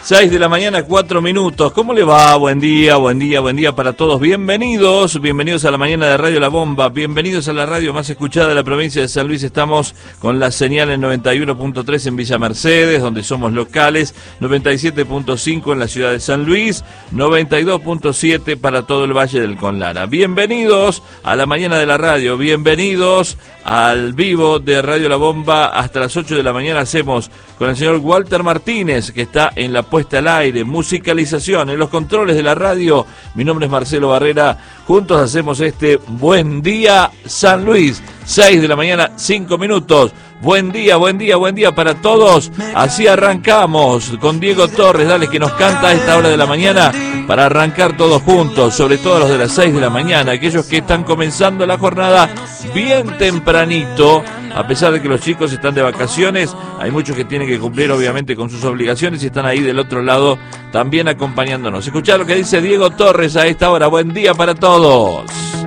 6 de la mañana, 4 minutos. ¿Cómo le va? Buen día, buen día, buen día para todos. Bienvenidos a la mañana de Radio La Bomba. Bienvenidos a la radio más escuchada de la provincia de San Luis. Estamos con la señal en 91.3 en Villa Mercedes, donde somos locales, 97.5 en la ciudad de San Luis, 92.7 para todo el Valle del Conlara. Bienvenidos a la mañana de la radio, bienvenidos al vivo de Radio La Bomba. Hasta las 8 de la mañana hacemos con el señor Walter Martínez, que está en la puesta al aire, musicalización, en los controles de la radio. Mi nombre es Marcelo Barrera. Juntos hacemos este Buen Día San Luis. 6 de la mañana, 5 minutos. Buen día, buen día, buen día para todos. Así arrancamos con Diego Torres, dale, que nos canta a esta hora de la mañana para arrancar todos juntos, sobre todo los de las 6 de la mañana, aquellos que están comenzando la jornada bien tempranito. A pesar de que los chicos están de vacaciones, hay muchos que tienen que cumplir obviamente con sus obligaciones y están ahí del otro lado también acompañándonos. Escuchá lo que dice Diego Torres a esta hora. Buen día para todos.